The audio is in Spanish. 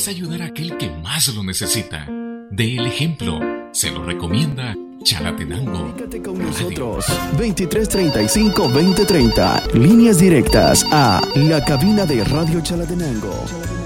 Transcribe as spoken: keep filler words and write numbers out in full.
es ayudar a aquel que más lo necesita. Dé el ejemplo. Se lo recomienda Chalatenango. Comunícate con nosotros. veintitrés treinta y cinco veinte treinta. Líneas directas a la cabina de Radio Chalatenango.